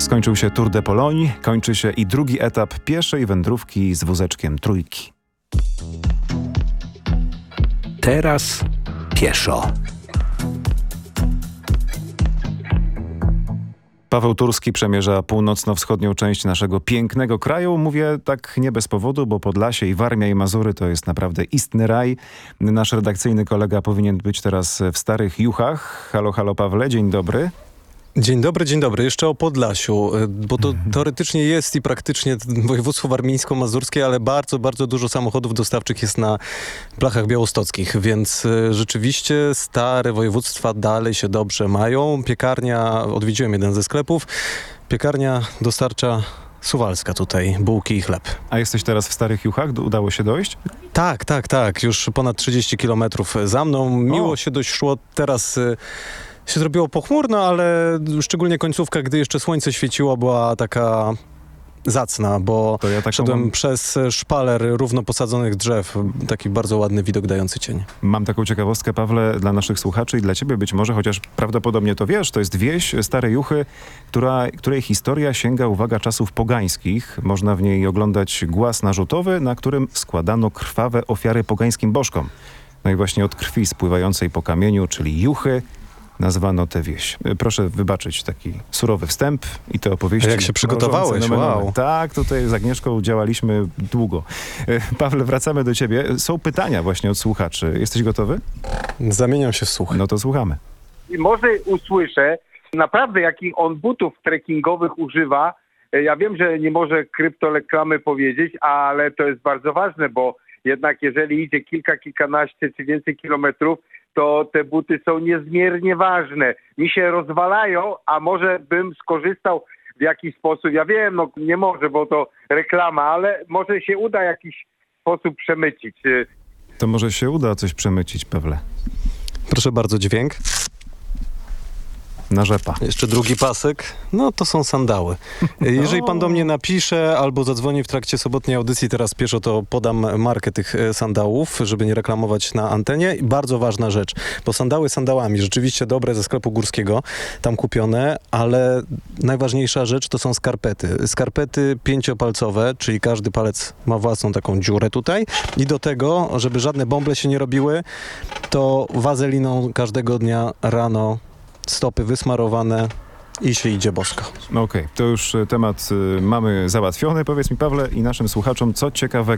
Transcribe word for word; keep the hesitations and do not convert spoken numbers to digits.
Skończył się Tour de Pologne, kończy się i drugi etap pieszej wędrówki z wózeczkiem Trójki. Teraz pieszo. Paweł Turski przemierza północno-wschodnią część naszego pięknego kraju. Mówię tak nie bez powodu, bo Podlasie i Warmia i Mazury to jest naprawdę istny raj. Nasz redakcyjny kolega powinien być teraz w Starych Juchach. Halo, halo Pawle, dzień dobry. Dzień dobry, dzień dobry. Jeszcze o Podlasiu, bo to teoretycznie jest i praktycznie województwo warmińsko-mazurskie, ale bardzo, bardzo dużo samochodów dostawczych jest na blachach białostockich, więc rzeczywiście stare województwa dalej się dobrze mają. Piekarnia, odwiedziłem jeden ze sklepów, piekarnia dostarcza Suwalska tutaj, bułki i chleb. A jesteś teraz w Starych Juchach? Udało się dojść? Tak, tak, tak. Już ponad trzydzieści kilometrów za mną. Miło O. się dość szło. Teraz się zrobiło pochmurno, ale szczególnie końcówka, gdy jeszcze słońce świeciło, była taka zacna, bo To ja taką szedłem mam- przez szpaler równo posadzonych drzew. Taki bardzo ładny widok dający cień. Mam taką ciekawostkę, Pawle, dla naszych słuchaczy i dla ciebie być może, chociaż prawdopodobnie to wiesz, to jest wieś Stare Juchy, która, której historia sięga, uwaga, czasów pogańskich. Można w niej oglądać głaz narzutowy, na którym składano krwawe ofiary pogańskim bożkom. No i właśnie od krwi spływającej po kamieniu, czyli juchy, nazwano tę wieś. Proszę wybaczyć taki surowy wstęp i te opowieści. A jak się przygotowałeś, mrożące nomen. wow. Tak, tutaj z Agnieszką działaliśmy długo. E, Pawle, wracamy do ciebie. Są pytania właśnie od słuchaczy. Jesteś gotowy? Zamieniam się w słuch. No to słuchamy. Może usłyszę naprawdę, jakich on butów trekkingowych używa. Ja wiem, że nie może kryptoreklamy powiedzieć, ale to jest bardzo ważne, bo jednak jeżeli idzie kilka, kilkanaście czy więcej kilometrów, to te buty są niezmiernie ważne. Mi się rozwalają, a może bym skorzystał w jakiś sposób. Ja wiem, no nie może, bo to reklama, ale może się uda w jakiś sposób przemycić. To może się uda coś przemycić, Pawle. Proszę bardzo, dźwięk. Na rzepa. Jeszcze drugi pasek. No to są sandały. Jeżeli pan do mnie napisze albo zadzwoni w trakcie sobotniej audycji, teraz pieszo, to podam markę tych e, sandałów, żeby nie reklamować na antenie. I bardzo ważna rzecz, bo sandały sandałami, rzeczywiście dobre ze sklepu górskiego, tam kupione, ale najważniejsza rzecz to są skarpety. Skarpety pięciopalcowe, czyli każdy palec ma własną taką dziurę tutaj i do tego, żeby żadne bąble się nie robiły, to wazeliną każdego dnia rano stopy wysmarowane i się idzie bosko. No okej, to już e, temat y, mamy załatwiony. Powiedz mi, Pawle, i naszym słuchaczom, co ciekawego